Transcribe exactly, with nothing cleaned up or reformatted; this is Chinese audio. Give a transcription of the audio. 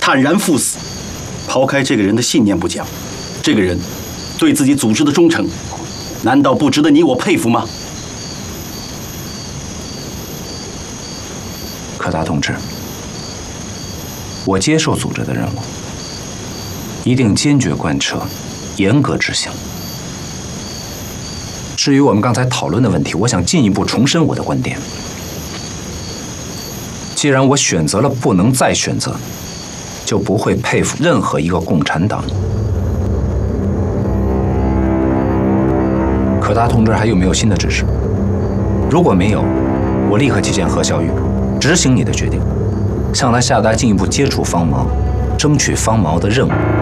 坦然赴死。抛开这个人的信念不讲，这个人对自己组织的忠诚，难道不值得你我佩服吗？ 柯达同志，我接受组织的任务，一定坚决贯彻，严格执行。至于我们刚才讨论的问题，我想进一步重申我的观点。既然我选择了不能再选择，就不会佩服任何一个共产党。柯达同志还有没有新的指示？如果没有，我立刻去见何小雨，执行你的决定，向他下达进一步接触方毛、争取方毛的任务。